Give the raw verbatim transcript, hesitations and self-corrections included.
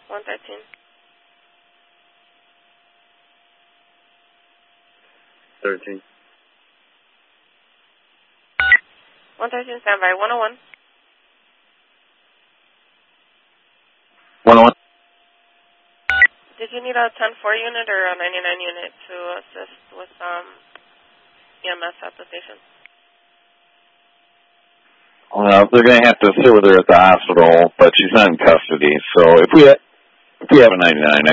one thirteen. thirteen. one thirteen, standby. one oh one. one oh one. Did you need a ten four unit or a ninety-nine unit to assist with um, E M S application? Well, they're going to have to sit with her at the hospital, but she's not in custody. So if we if we have a ninety-nine, I